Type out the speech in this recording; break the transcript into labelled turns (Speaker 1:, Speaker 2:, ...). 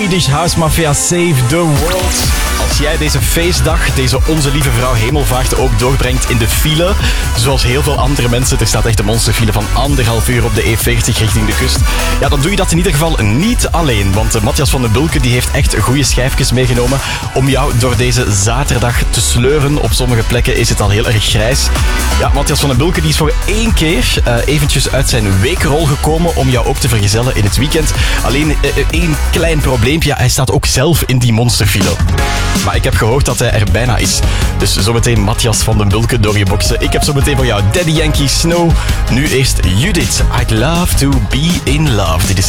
Speaker 1: Swedish House Mafia Save the World. Als jij deze feestdag, deze Onze Lieve Vrouw Hemelvaart ook doorbrengt in de file, zoals heel veel andere mensen, er staat echt een monsterfile van 1,5 uur op de E40 richting de kust, ja, dan doe je dat in ieder geval niet alleen. Want Matthias van den Bulke die heeft echt goede schijfjes meegenomen om jou door deze zaterdag te sleuren. Op sommige plekken is het al heel erg grijs. Ja, Matthias van den Bulke die is voor 1 keer eventjes uit zijn weekrol gekomen om jou ook te vergezellen in het weekend. Alleen 1 klein probleempje, hij staat ook zelf in die monsterfile. Maar ik heb gehoord dat hij er bijna is. Dus zometeen Matthias van den Bulke door je boksen. Ik heb zometeen voor jou Daddy Yankee Snow. Nu eerst Judith. I'd love to be in love. Dit is